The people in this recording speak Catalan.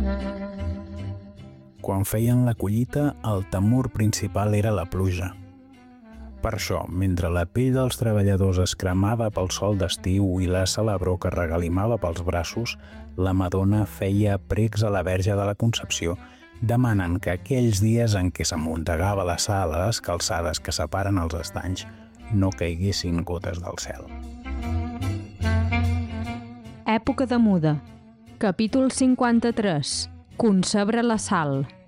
Quan feien la collita, el temor principal era la pluja. Per això, mentre la pell dels treballadors es cremava pel sol d'estiu i la salabror que regalimava pels braços, la Madona feia precs a la Verge de la Concepció, demanant que aquells dies en què s'amuntegava la sal a les calçades que separen els estanys no caiguessin gotes del cel. Època de muda. Capítol 53. Concebre la sal.